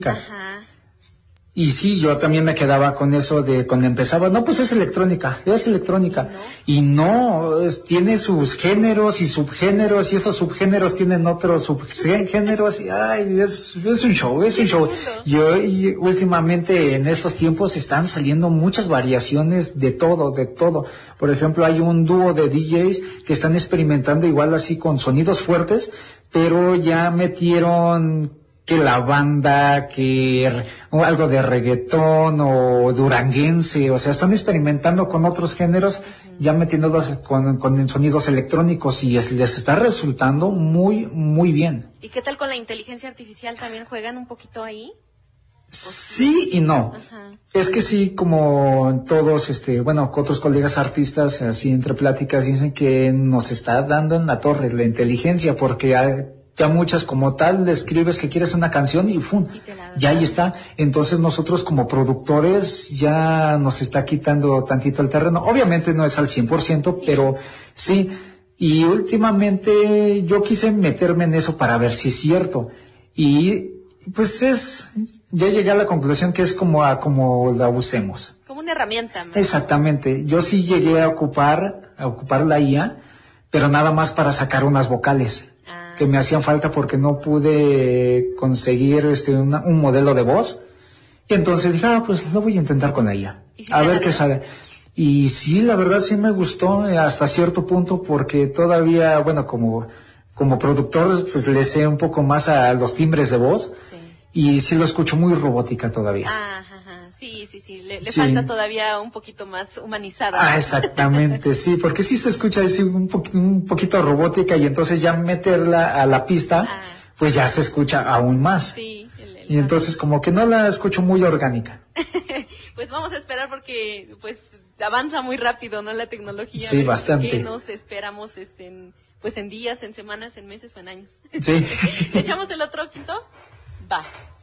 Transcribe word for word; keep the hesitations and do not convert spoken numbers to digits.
Ajá. Y sí, yo también me quedaba con eso de cuando empezaba, no, pues es electrónica, es electrónica. ¿No? Y no, es, tiene sus géneros y subgéneros, y esos subgéneros tienen otros subgéneros, y ay, es, es un show, es un show. Y hoy, últimamente, en estos tiempos, están saliendo muchas variaciones de todo, de todo. Por ejemplo, hay un dúo de D Js que están experimentando igual así con sonidos fuertes, pero ya metieron que la banda, que o algo de reggaetón o duranguense, o sea, están experimentando con otros géneros, uh-huh. ya metiéndolos con, con sonidos electrónicos y es, les está resultando muy, muy bien. ¿Y qué tal con la inteligencia artificial? ¿También juegan un poquito ahí? Sí y no. Ajá. Es que sí, como todos, este, bueno, otros colegas artistas, así entre pláticas, dicen que nos está dando en la torre la inteligencia, porque hay, ya muchas como tal, le escribes que quieres una canción y ¡fum! Y ya ahí está. Entonces nosotros como productores ya nos está quitando tantito el terreno. Obviamente no es al cien por ciento, sí. pero sí. Y últimamente yo quise meterme en eso para ver si es cierto. Y pues es, ya llegué a la conclusión que es como a como la usemos. Como una herramienta más. Exactamente. Yo sí llegué a ocupar, a ocupar la I A, pero nada más para sacar unas vocales que me hacían falta porque no pude conseguir este una, un modelo de voz. Y entonces dije, ah, pues lo voy a intentar con ella. ¿Sí a ver qué sale. Y sí, la verdad sí me gustó hasta cierto punto porque todavía, bueno, como, como productor, pues le sé un poco más a los timbres de voz. Sí. Y sí lo escucho muy robótica todavía. Ajá, ajá. Sí, sí, sí. Le, le sí. falta todavía un poquito más humanizada. Ah, exactamente, sí, porque sí se escucha así un, po- un poquito robótica y entonces ya meterla a la pista, ah. pues ya se escucha aún más. Sí. El, el y entonces como que no la escucho muy orgánica. Pues vamos a esperar porque pues avanza muy rápido, ¿no? La tecnología. Sí, bastante. Que nos esperamos este, en, pues en días, en semanas, en meses o en años. Sí. ¿Echamos el otro quinto? Va.